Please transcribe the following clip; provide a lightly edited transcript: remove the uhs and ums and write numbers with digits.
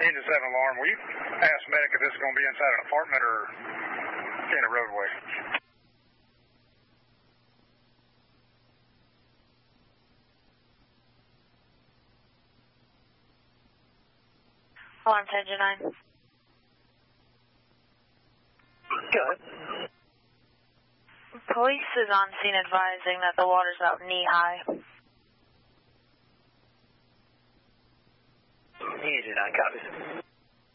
Engine 7 alarm. Will you ask medic if this is going to be inside an apartment or in a roadway? Alarm to engine 9. Go ahead. Police is on scene advising that the water's about knee-high. Engine 9 copies.